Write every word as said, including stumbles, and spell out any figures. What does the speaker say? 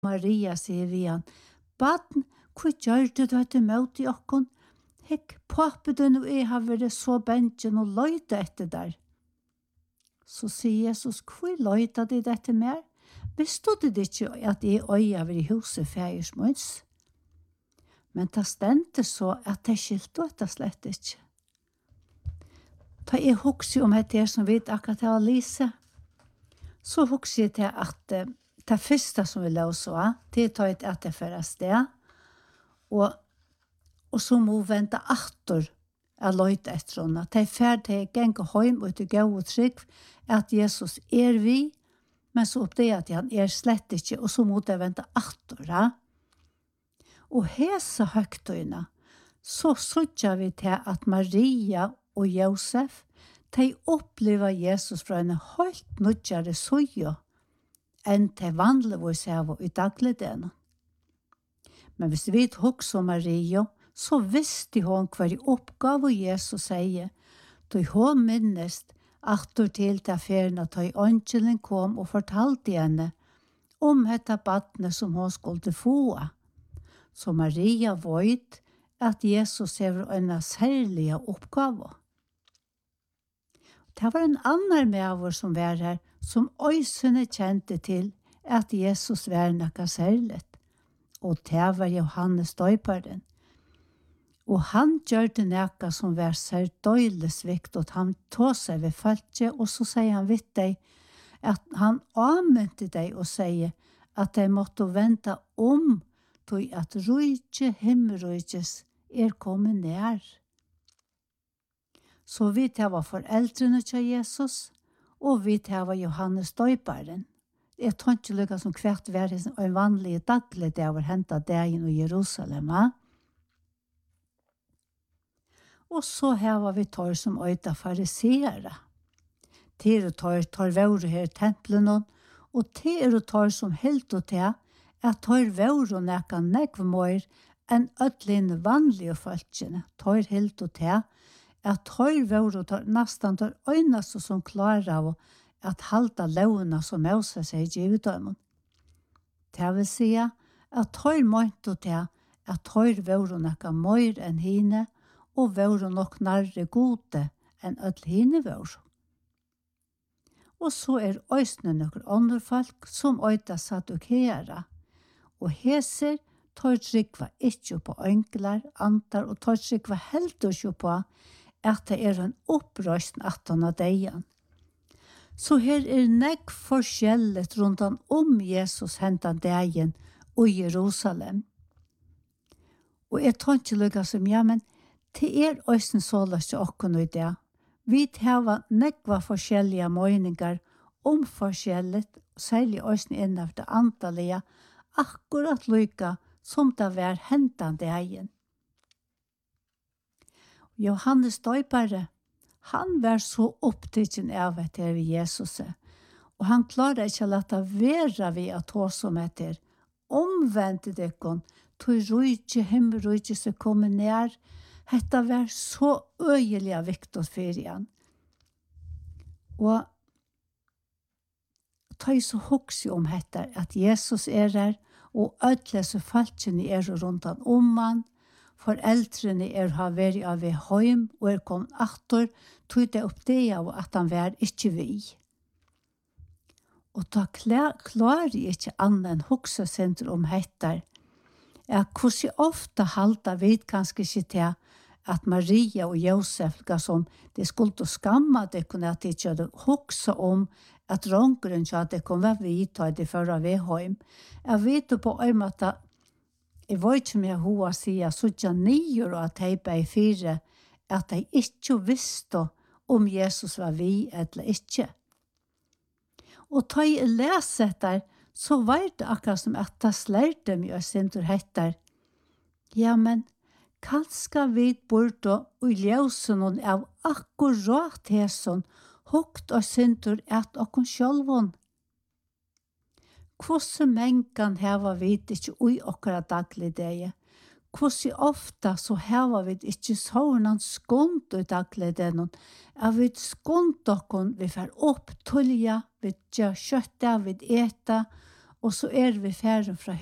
Maria sier vi han, «Baden, hvor gjør du dette møte i okken? Hekk, pappeden og jeg har vært så bensjen og løyte etter der.» Så sier Jesus, «Hvor løyte de dette mer? Visste du det ikke at jeg øya var i huset fægersmunds?» Men det stendte så at det skilte dette slett ikke. Da jeg husker om det som vi akkurat har lise, så husker jeg til at uh, det første som vi løser, det er tatt at det fører sted, og, og så må vi vente atter av løyte etter henne. Det er ferdig til å gjenge hjem og til gå og trygg at Jesus er vi, men så opp det at han er slett ikke, og så må det vente atter. Ja? Og hese høgtøyene, så sørger vi til at Maria og Josef, de opplever Jesus fra en helt nødgjere søye enn de vanligvis av i dagligdelen. Men hvis vi husker om Maria, så visste hun hva i oppgave Jesus sier, da hun minnest atter til til ferien at angelen kom og fortalte henne om dette badene som hun skulle få. Så Maria vet at Jesus har en særlig oppgave. Det var en annen med som var her, som øysene kjente til at Jesus var noe særlig. Og det var Johannes døyperen. Og han gjør det noe som var særdeles svikt, og han tog seg ved følge, og så sier han vidt deg, at han anmente deg og sier at de måtte vente om, til at rujtje himmelrujtjes er kommet nær. Så vi tar foreldrene til Jesus, og vi tar Johannes døyperen. Jeg tror ikke lykke som hvert var en vanlig daglig det var hentet dagen i Jerusalem. Ja? Og så har vi tar som øyta fariseere. Til og tar tar våre her i tempelen, og til og tar som helt og til at tar våre nekka nekv mer enn ødlene vanlige folkene. Tar helt og til at tar våre tar nesten tar øyneste som klarer av at halda lovene som Moses er givet dem. Det vil si at tar månt og til at tar våre nekka mer enn hine, og våre nok nærre gode enn ødel hine våre. Og så er øysene noen andre folk som øyta sadukere, og heser tar trykva ikke på ønkler, antar, og tar trykva helt ikke på at det er en opprøsten at han av degen. Så her er nekk forskjellet rundt om Jesus hentan degen og Jerusalem. Og jeg tar ikke lykke som, ja, men det er øysen så løst til åkken i det. Vi tar nekva forskjellige meninger om forskjellet, særlig øysen innenfor det antallige, akkurat lykke som det var hentan degen. Johannes døypere, han var så opptidsen av etter Jesus, og han klarer ikke å lette være ved at hva som etter. Omvendt dekken, tog rujtje, himmelrujtje som kommer nær. Hetta var så øyelig viktig for han. Og ta så hokse om dette, at Jesus er der, og ødele så falskene er rundt han om han, foreldrene er har vært av i heim, og er kommet atter, tog det opp det av at han var ikke vi. Og da klarer jeg ikke annen hokse senter om dette, at hvordan ofte halte vi kanskje ikke til at Maria og Josef, som de skulle skamma, det kunne at de ikke hadde hokse om at rongeren ikke hadde kommet vidta det for å være hjem. Jeg vet på en måte, jeg vet ikke om jeg hoa sier, så ikke nyer og at jeg ble fire, at jeg ikke visste om Jesus var vi eller ikke. Og da jeg leser etter, så var det akkurat som at det slærte meg og sinter heter. Ja, men kanskje vi burde og løse noen av akkurat det som hukt og sinter at okken sjølven. Hvordan mengen hava vi ikke ui okkara daglig deg? Hvordan ofta så hava vi ikke sånn skund i daglig deg? At vi skund okken, vi fer opp tulja, vi gjør kjøtta, vi eta, og så er vi færen fra